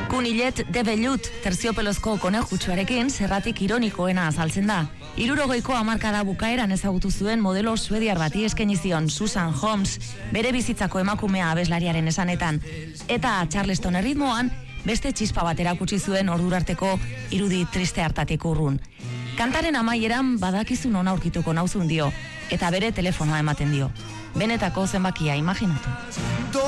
Kunillet de Bellut terziopelozko konejutsuarekin zerratik ironikoena azaltzen da. 60ko hamarkada bukaeran ezagutu zuen modelo suediar bati eskaini zion Susan Holmes, bere bizitzako emakumea abeslariaren esanetan. Eta Charleston erritmoan, beste txispa bat erakutsi zuen ordurarteko irudi triste hartatik urrun. Kantaren amaieran badakizu non aurkituko nauzun dio, eta bere telefonoa ematen dio. Benetako zenbakia imaginatu.